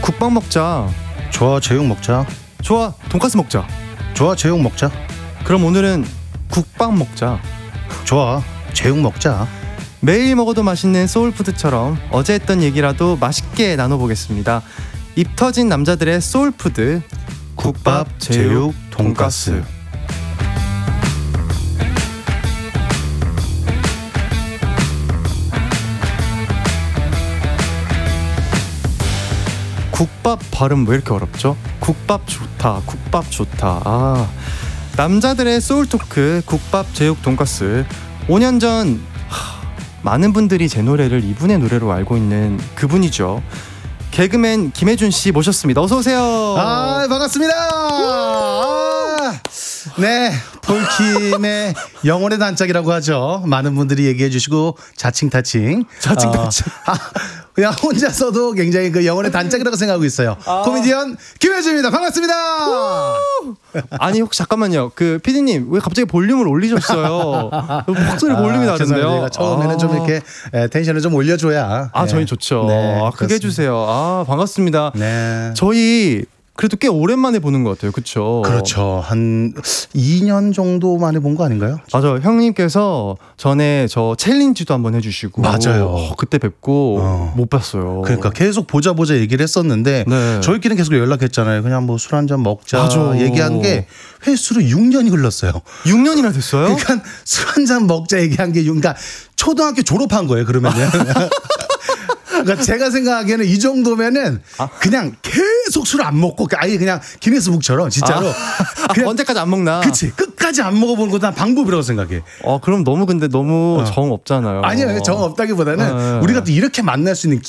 국밥 먹자. 좋아, 제육 먹자. 좋아, 돈가스 먹자. 좋아, 제육 먹자. 그럼 오늘은 국밥 먹자. 좋아, 제육 먹자. 매일 먹어도 맛있는 소울푸드처럼 어제 했던 얘기라도 맛있게 나눠보겠습니다. 입 터진 남자들의 소울푸드, 국밥, 제육, 돈가스. 국밥 발음 왜 이렇게 어렵죠? 국밥 좋다, 국밥 좋다. 아, 남자들의 소울토크, 국밥, 제육, 돈가스. 5년 전 많은 분들이 제 노래를 이분의 노래로 알고 있는 그분이죠. 개그맨 김혜준 씨 모셨습니다. 어서 오세요. 아, 반갑습니다. 네, 폴킴의 영혼의 단짝이라고 하죠. 많은 분들이 얘기해 주시고 자칭 타칭. 그냥 혼자서도 굉장히 그 영혼의 단짝이라고 생각하고 있어요. 코미디언 김혜준입니다. 반갑습니다. 아니 혹시 잠깐만요. 그 PD님 왜 갑자기 볼륨을 올리셨어요? 목소리 볼륨이 다른데요. 제가 처음에는 좀 이렇게 텐션을 좀 올려줘야. 저희 좋죠. 네, 크게 해주세요. 반갑습니다. 네. 저희 그래도 꽤 오랜만에 보는 것 같아요. 그렇죠? 그렇죠. 한 2년 정도 만에 본 거 아닌가요? 맞아요. 형님께서 전에 저 챌린지도 한번 해주시고 맞아요. 그때 뵙고 못 봤어요. 그러니까 계속 보자 얘기를 했었는데 네. 저희끼리는 계속 연락했잖아요. 그냥 뭐 술 한잔 먹자 맞아. 얘기한 게 횟수로 6년이 흘렀어요. 6년이나 됐어요? 그러니까 술 한잔 먹자 얘기한 게 그러니까 초등학교 졸업한 거예요. 그러면은. 그러니까 제가 생각하기에는 이 정도면은 그냥 계속 술 안 먹고 아예 그냥 기네스북처럼 진짜로 그냥 언제까지 안 먹나? 그치 끝까지 안 먹어보는 것도 난 방법이라고 생각해. 그럼 너무 정 없잖아요. 아니요, 정 없다기보다는 우리가 또 이렇게 만날 수 있는